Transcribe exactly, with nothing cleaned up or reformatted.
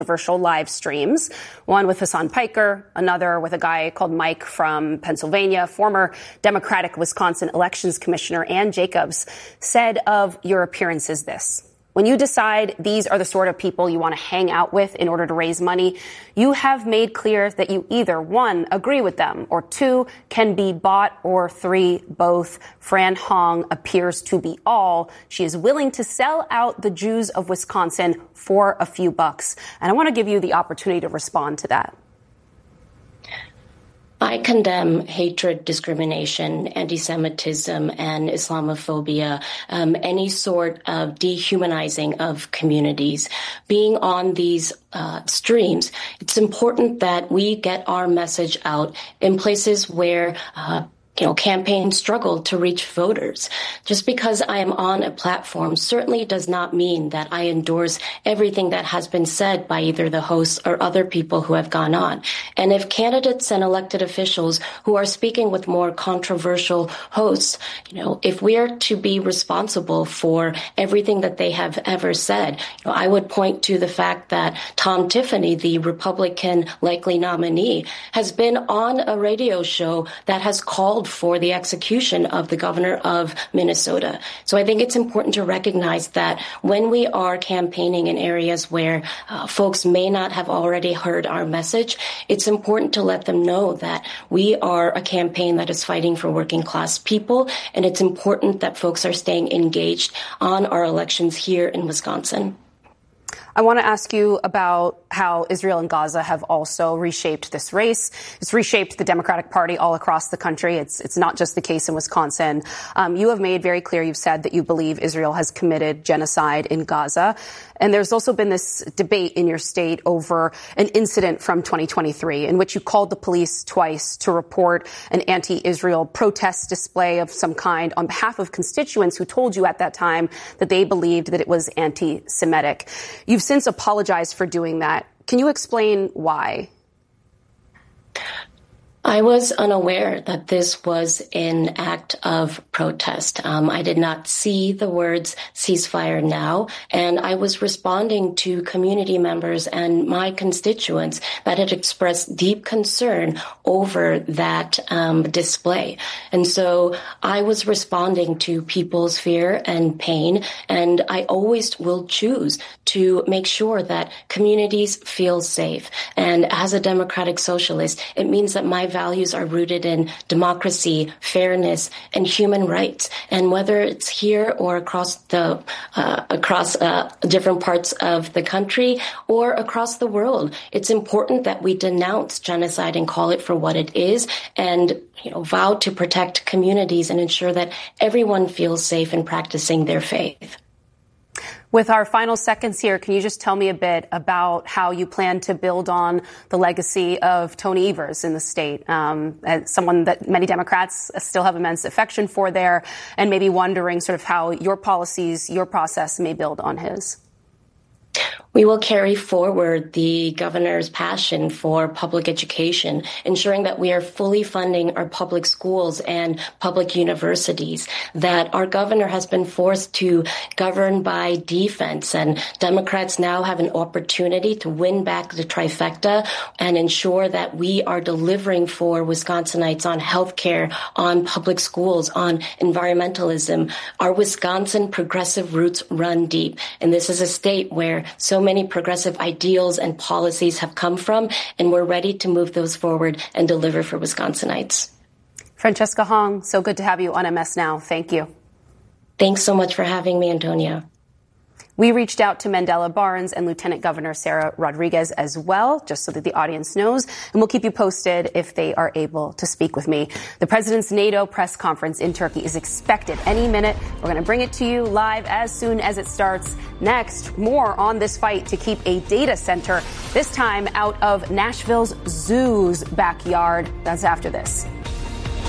controversial live streams, one with Hassan Piker, another with a guy called Mike from Pennsylvania. Former Democratic Wisconsin Elections Commissioner Ann Jacobs said of your appearances this: when you decide these are the sort of people you want to hang out with in order to raise money, you have made clear that you either, one, agree with them, or two, can be bought, or three, both. Fran Hong appears to be all. She is willing to sell out the Jews of Wisconsin for a few bucks. And I want to give you the opportunity to respond to that. I condemn hatred, discrimination, anti-Semitism, and Islamophobia, um, any sort of dehumanizing of communities. Being on these uh, streams, it's important that we get our message out in places where uh, you know, campaigns struggle to reach voters. Just because I am on a platform certainly does not mean that I endorse everything that has been said by either the hosts or other people who have gone on. And if candidates and elected officials who are speaking with more controversial hosts, you know, if we are to be responsible for everything that they have ever said, you know, I would point to the fact that Tom Tiffany, the Republican likely nominee, has been on a radio show that has called for the execution of the governor of Minnesota. So I think it's important to recognize that when we are campaigning in areas where uh, folks may not have already heard our message, it's important to let them know that we are a campaign that is fighting for working class people, and it's important that folks are staying engaged on our elections here in Wisconsin. I want to ask you about how Israel and Gaza have also reshaped this race. It's reshaped the Democratic Party all across the country. It's it's not just the case in Wisconsin. Um, you have made very clear, you've said that you believe Israel has committed genocide in Gaza. And there's also been this debate in your state over an incident from twenty twenty-three in which you called the police twice to report an anti-Israel protest display of some kind on behalf of constituents who told you at that time that they believed that it was anti-Semitic. You've since apologized for doing that. Can you explain why? I was unaware that this was an act of protest. Um, I did not see the words ceasefire now, and I was responding to community members and my constituents that had expressed deep concern over that um, display. And so I was responding to people's fear and pain, and I always will choose to make sure that communities feel safe. And as a democratic socialist, it means that my values are rooted in democracy, fairness, and human rights. And whether it's here or across the uh, across uh, different parts of the country or across the world, it's important that we denounce genocide and call it for what it is, and you know, vow to protect communities and ensure that everyone feels safe in practicing their faith. With our final seconds here, can you just tell me a bit about how you plan to build on the legacy of Tony Evers in the state, um, as someone that many Democrats still have immense affection for there, and maybe wondering sort of how your policies, your process may build on his? We will carry forward the governor's passion for public education, ensuring that we are fully funding our public schools and public universities, that our governor has been forced to govern by defense, and Democrats now have an opportunity to win back the trifecta and ensure that we are delivering for Wisconsinites on health care, on public schools, on environmentalism. Our Wisconsin progressive roots run deep, and this is a state where so many progressive ideals and policies have come from, and we're ready to move those forward and deliver for Wisconsinites. Francesca Hong, so good to have you on M S Now. Thank you. Thanks so much for having me, Antonia. We reached out to Mandela Barnes and Lieutenant Governor Sarah Rodriguez as well, just so that the audience knows, and we'll keep you posted if they are able to speak with me. The president's NATO press conference in Turkey is expected any minute. We're going to bring it to you live as soon as it starts. Next, more on this fight to keep a data center, this time out of Nashville's zoo's backyard. That's after this.